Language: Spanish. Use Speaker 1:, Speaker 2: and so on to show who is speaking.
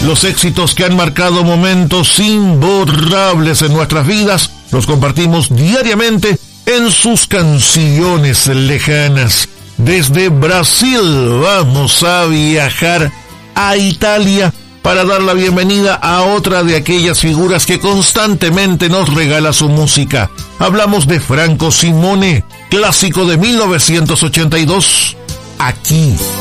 Speaker 1: Los éxitos que han marcado momentos imborrables en nuestras vidas los compartimos diariamente en sus canciones lejanas. Desde Brasil vamos a viajar a Italia para dar la bienvenida a otra de aquellas figuras que constantemente nos regala su música. Hablamos de Franco Simone, clásico de 1982, Aquí.